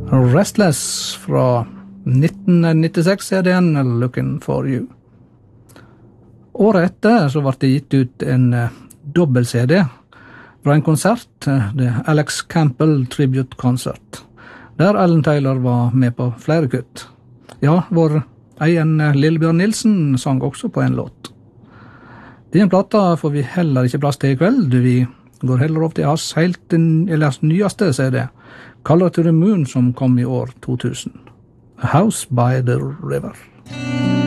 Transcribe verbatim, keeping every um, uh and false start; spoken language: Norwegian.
Restless fra nitten nittiseks-C D-en Looking for You. Året etter så ble det gitt ut en uh, dobbel-C D fra en konsert, uh, det Alex Campbell Tribute Concert, der Alan Taylor var med på flere kutt. Ja, vår egen uh, Lillebjørn Nilsen sang også på en låt. Den plata får vi heller ikke plass til i kveld, vi går heller opp til hans helt den, eller hans nyeste C D, Color to the Moon, som kom i år to tusen. A House by the River.